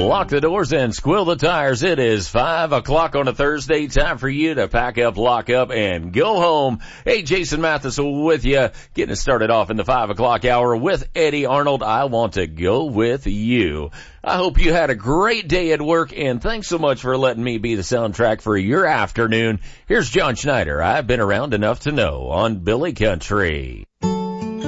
lock the doors and squill the tires. It is 5 o'clock on a Thursday. Time for you to pack up, lock up, and go home. Hey, Jason Mathis with you, getting it started off in the 5 o'clock hour with Eddie Arnold. I want to go with you. I hope you had a great day at work, and thanks so much for letting me be the soundtrack for your afternoon. Here's John Schneider. I've been around enough to know on Billy Country.